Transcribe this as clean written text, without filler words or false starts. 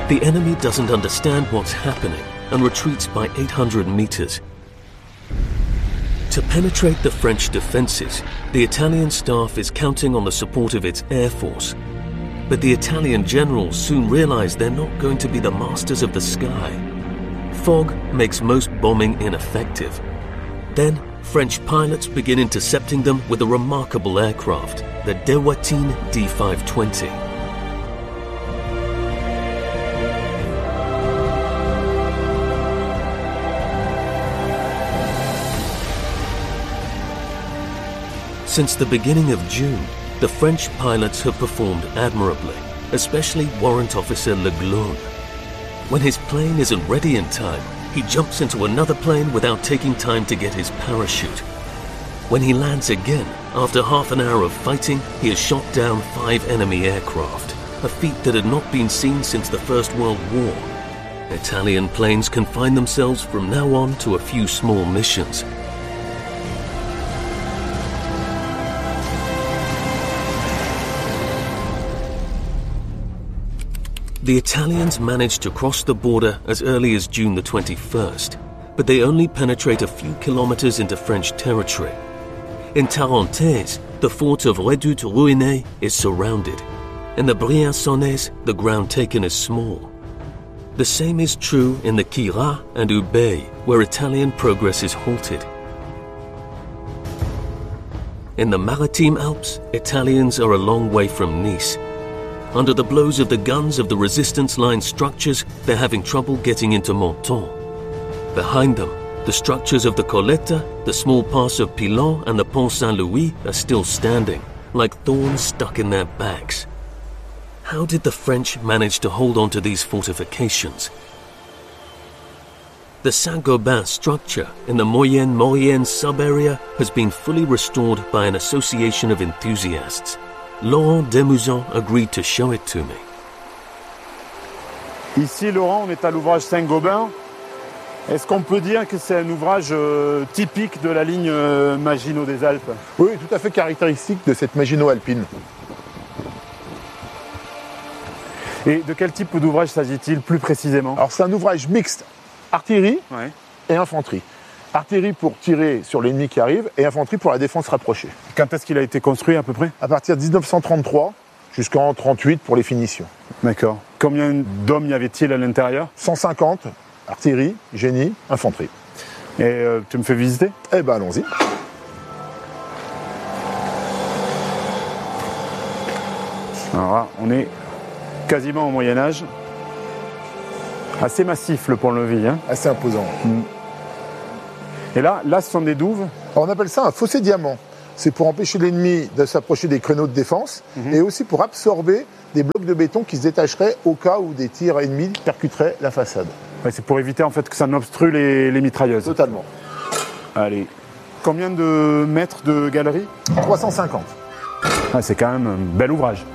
The enemy doesn't understand what's happening and retreats by 800 meters. To penetrate the French defenses, the Italian staff is counting on the support of its air force. But the Italian generals soon realize they're not going to be the masters of the sky. Fog makes most bombing ineffective. Then, French pilots begin intercepting them with a remarkable aircraft, the Dewoitine D-520. Since the beginning of June, the French pilots have performed admirably, especially Warrant Officer Le Glone. When his plane isn't ready in time, he jumps into another plane without taking time to get his parachute. When he lands again, after half an hour of fighting, he has shot down 5 enemy aircraft, a feat that had not been seen since the First World War. Italian planes confine themselves from now on to a few small missions. The Italians managed to cross the border as early as June the 21st, but they only penetrate a few kilometers into French territory. In Tarentaise, the fort of Redoute-Ruiné is surrounded. In the Briançonnais, the ground taken is small. The same is true in the Queyras and Ubaye, where Italian progress is halted. In the Maritime Alps, Italians are a long way from Nice. Under the blows of the guns of the resistance line structures, they're having trouble getting into Menton. Behind them, the structures of the Coletta, the small pass of Pilon and the Pont Saint-Louis are still standing, like thorns stuck in their backs. How did the French manage to hold on to these fortifications? The Saint-Gobain structure in the Moyenne-Maurienne sub-area has been fully restored by an association of enthusiasts. Laurent Desmouzons agreed to show it to me. Ici, Laurent, on est à l'ouvrage Saint-Gobain. Est-ce qu'on peut dire que c'est un ouvrage typique de la ligne Maginot des Alpes? Oui, tout à fait caractéristique de cette Maginot alpine. Et de quel type d'ouvrage s'agit-il plus précisément? Alors c'est un ouvrage mixte, artillerie et infanterie. Artillerie pour tirer sur l'ennemi qui arrive et infanterie pour la défense rapprochée. Quand est-ce qu'il a été construit à peu près? À partir de 1933 jusqu'en 1938 pour les finitions. D'accord. Combien d'hommes y avait-il à l'intérieur? 150, artillerie, génie, infanterie. Et tu me fais visiter? Eh ben allons-y. Alors là, on est quasiment au Moyen-Âge. Assez massif le pont-levis. Hein? Assez imposant. Et là, ce sont des douves. Alors, on appelle ça un fossé diamant. C'est pour empêcher l'ennemi de s'approcher des créneaux de défense et aussi pour absorber des blocs de béton qui se détacheraient au cas où des tirs ennemis percuteraient la façade. Ouais, c'est pour éviter en fait que ça n'obstrue les mitrailleuses. Totalement. Allez. Combien de mètres de galerie? 350. Ah, c'est quand même un bel ouvrage.